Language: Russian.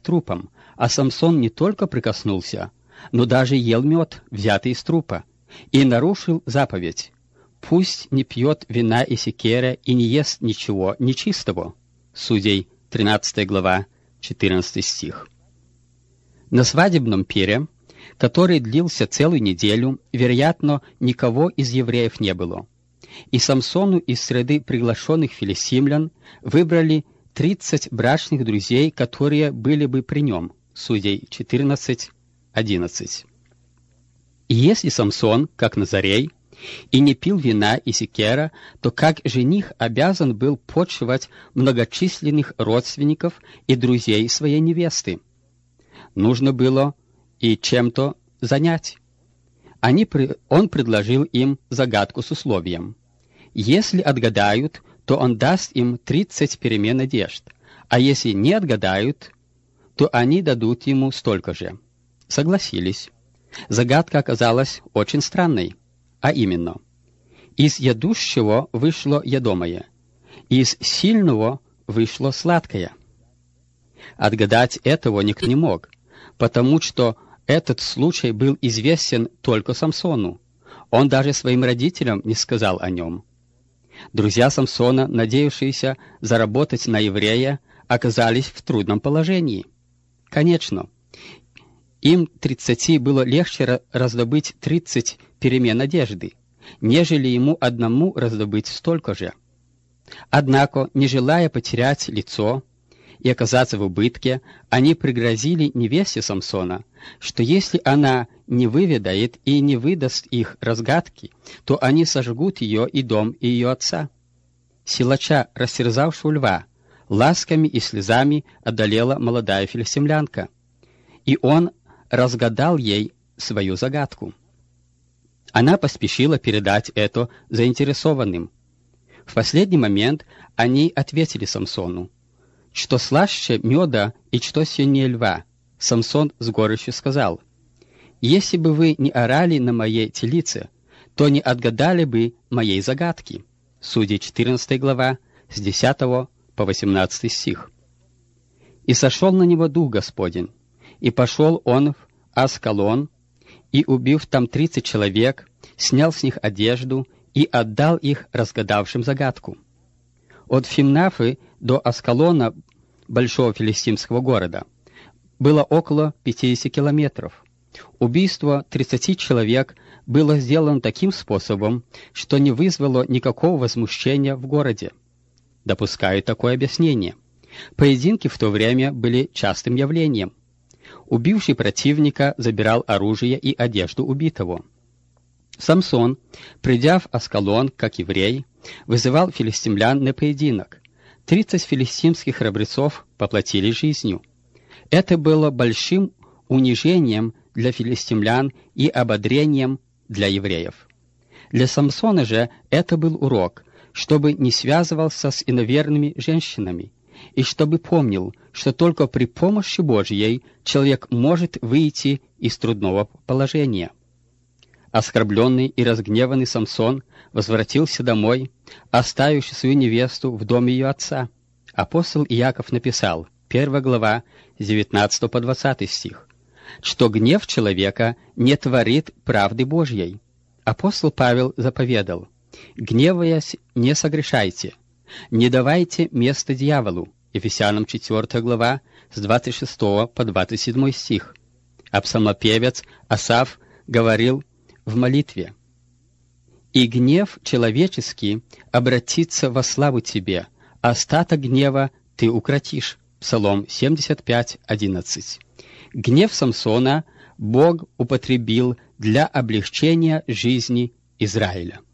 трупам, а Самсон не только прикоснулся, но даже ел мед, взятый из трупа, и нарушил заповедь: «Пусть не пьет вина и секера и не ест ничего нечистого». Судей, 13 глава, 14 стих. На свадебном пире, который длился целую неделю, вероятно, никого из евреев не было. И Самсону из среды приглашенных филистимлян выбрали 30 брачных друзей, которые были бы при нем. Судей 14:11. И если Самсон, как Назарей, и не пил вина и секера, то как жених обязан был почивать многочисленных родственников и друзей своей невесты. Нужно было и чем-то занять. Он предложил им загадку с условием: если отгадают, то он даст им 30 перемен одежд, а если не отгадают, то они дадут ему столько же. Согласились. Загадка оказалась очень странной, а именно: из ядущего вышло ядомое, из сильного вышло сладкое. Отгадать этого никто не мог, потому что этот случай был известен только Самсону. Он даже своим родителям не сказал о нем. Друзья Самсона, надеявшиеся заработать на еврея, оказались в трудном положении. Конечно, им 30 было легче раздобыть 30 перемен одежды, нежели ему одному раздобыть столько же. Однако, не желая потерять лицо и оказаться в убытке, они пригрозили невесте Самсона, что если она не выведает и не выдаст их разгадки, то они сожгут ее и дом, и ее отца. Силача, растерзавшего льва, ласками и слезами одолела молодая филистимлянка, и он разгадал ей свою загадку. Она поспешила передать это заинтересованным. В последний момент они ответили Самсону: «Что слаще меда и что сильнее льва». Самсон с горечью сказал: «Если бы вы не орали на моей телице, то не отгадали бы моей загадки». Судей 14 глава, с 10 по 18 стих. «И сошел на него Дух Господень, и пошел он в Аскалон, и, убив там 30 человек, снял с них одежду и отдал их разгадавшим загадку. От Фимнафы до Аскалона, большого филистимского города, было около 50 километров. Убийство 30 человек было сделано таким способом, что не вызвало никакого возмущения в городе. Допускаю такое объяснение. Поединки в то время были частым явлением. Убивший противника забирал оружие и одежду убитого. Самсон, придя в Аскалон, как еврей, вызывал филистимлян на поединок. 30 филистимских храбрецов поплатились жизнью. Это было большим унижением для филистимлян и ободрением для евреев. Для Самсона же это был урок, чтобы не связывался с иноверными женщинами, и чтобы помнил, что только при помощи Божьей человек может выйти из трудного положения. Оскорбленный и разгневанный Самсон возвратился домой, оставив свою невесту в доме ее отца. Апостол Иаков написал, 1 глава, с 19 по 20 стих, что гнев человека не творит правды Божьей. Апостол Павел заповедал: «Гневаясь, не согрешайте, не давайте место дьяволу». Ефесянам 4 глава, с 26 по 27 стих. А псалмопевец Асаф говорил в молитве: «И гнев человеческий обратится во славу тебе, остаток гнева ты укротишь». Псалом 75:11. Гнев Самсона Бог употребил для облегчения жизни Израиля.